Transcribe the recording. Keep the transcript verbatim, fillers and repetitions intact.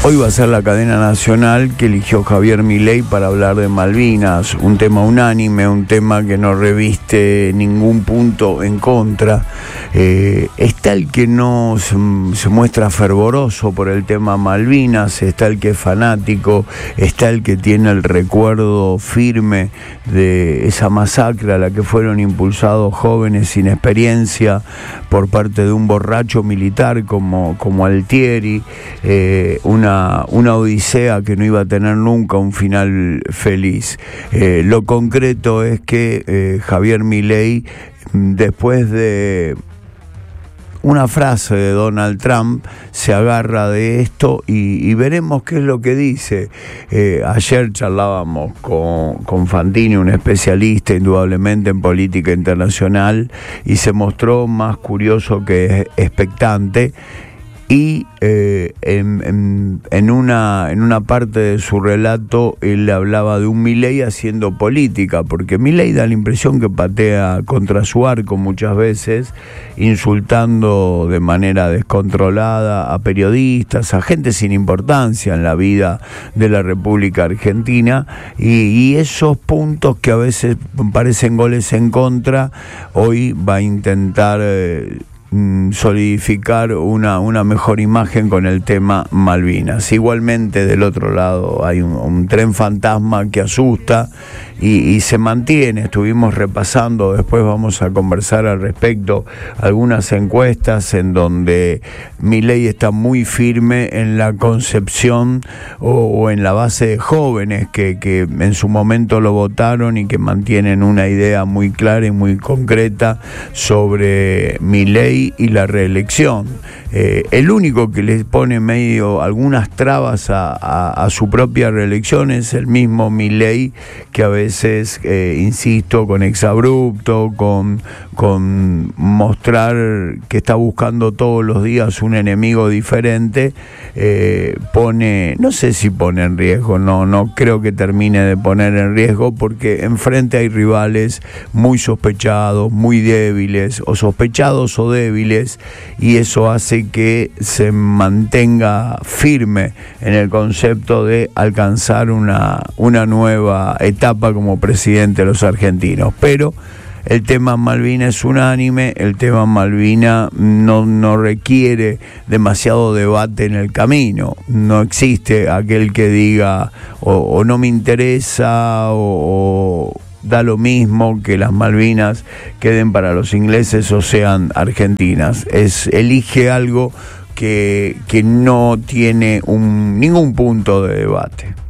Hoy va a ser la cadena nacional que eligió Javier Milei para hablar de Malvinas, un tema unánime, un tema que no reviste ningún punto en contra. Eh, está el que no se, se muestra fervoroso por el tema Malvinas, está el que es fanático, está el que tiene el recuerdo firme de esa masacre a la que fueron impulsados jóvenes sin experiencia por parte de un borracho militar como, como Altieri, eh, una una odisea que no iba a tener nunca un final feliz. Eh, lo concreto es que eh, Javier Milei, después de una frase de Donald Trump, se agarra de esto y, y veremos qué es lo que dice. Eh, ayer charlábamos con, con Fantini, un especialista indudablemente en política internacional, y se mostró más curioso que expectante. Y eh, en, en, en, una, en una parte de su relato él hablaba de un Milei haciendo política, porque Milei da la impresión que patea contra su arco muchas veces, insultando de manera descontrolada a periodistas, a gente sin importancia en la vida de la República Argentina, y, y esos puntos que a veces parecen goles en contra, hoy va a intentar Eh, solidificar una, una mejor imagen con el tema Malvinas. Igualmente del otro lado hay un, un tren fantasma que asusta y, y se mantiene. Estuvimos repasando, después vamos a conversar al respecto, algunas encuestas en donde Milei está muy firme en la concepción o, o en la base de jóvenes que, que en su momento lo votaron y que mantienen una idea muy clara y muy concreta sobre Milei y la reelección. Eh, el único que les pone medio algunas trabas a, a, a su propia reelección es el mismo Milei, que a veces, eh, insisto, con exabrupto, con, con mostrar que está buscando todos los días un enemigo diferente, eh, pone, no sé si pone en riesgo, no, no creo que termine de poner en riesgo, porque enfrente hay rivales muy sospechados, muy débiles, o sospechados o débiles, y eso hace que se mantenga firme en el concepto de alcanzar una, una nueva etapa como presidente de los argentinos. Pero el tema Malvina es unánime, el tema Malvina no, no requiere demasiado debate en el camino. No existe aquel que diga o, o no me interesa o, o da lo mismo que las Malvinas queden para los ingleses o sean argentinas. Es, elige algo que, que no tiene un, ningún punto de debate.